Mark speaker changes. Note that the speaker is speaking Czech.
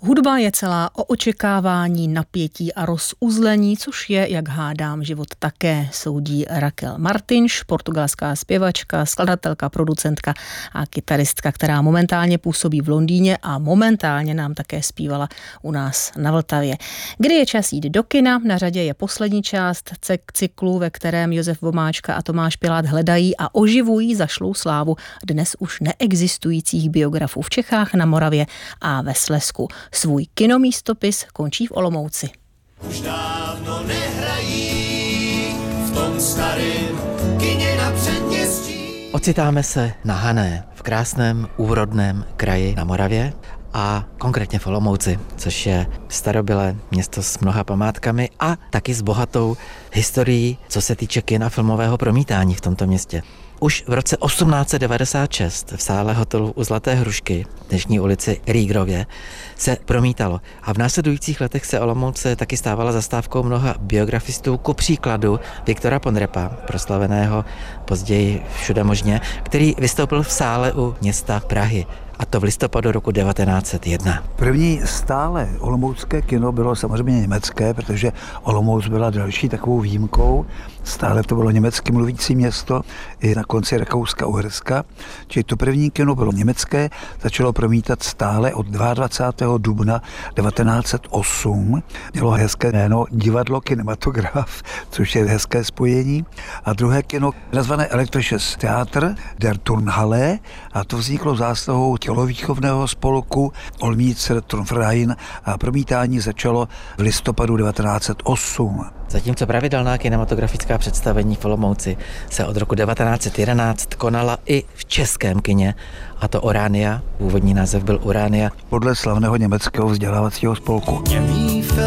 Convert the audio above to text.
Speaker 1: Hudba je celá o očekávání, napětí a rozuzlení, což je, jak hádám, život také, soudí Raquel Martins, portugalská zpěvačka, skladatelka, producentka a kytaristka, která momentálně působí v Londýně a momentálně nám také zpívala u nás na Vltavě. Kdy je čas jít do kina? Na řadě je poslední část cyklu, ve kterém Josef Vomáčka a Tomáš Pilát hledají a oživují zašlou slávu dnes už neexistujících biografů v Čechách, na Moravě a ve Slezsku. Svůj kinomístopis končí v Olomouci.
Speaker 2: Už dávno nehrají v tom starém kině na předměstí.
Speaker 3: Ocitáme se na Hané, v krásném úrodném kraji na Moravě a konkrétně v Olomouci, což je starobylé město s mnoha památkami a taky s bohatou historií, co se týče kina filmového promítání v tomto městě. Už v roce 1896 v sále hotelu u Zlaté hrušky, dnešní ulici Rýgrově, se promítalo. A v následujících letech se Olomouc taky stávala zastávkou mnoha biografistů, ku příkladu Viktora Ponrepa, proslaveného později všude možně, který vystoupil v sále u města Prahy. A to v listopadu roku 1901.
Speaker 4: První stále olomoucké kino bylo samozřejmě německé, protože Olomouc byla další takovou výjimkou. Stále to bylo německy mluvící město i na konci Rakouska-Uherska. Čili to první kino bylo německé, začalo promítat stále od 22. dubna 1908. Mělo hezké jméno Divadlo Kinematograf, což je hezké spojení. A druhé kino nazvané Elektrisches Theater der Turnhalle, a to vzniklo zásluhou tělovýchovného spolku Olmützer Turnverein a promítání začalo v listopadu 1908.
Speaker 3: Zatímco pravidelná kinematografická představení v Olomouci se od roku 1911 konala i v českém kině, a to Urania, původní název byl Urania,
Speaker 4: podle slavného německého vzdělávacího spolku.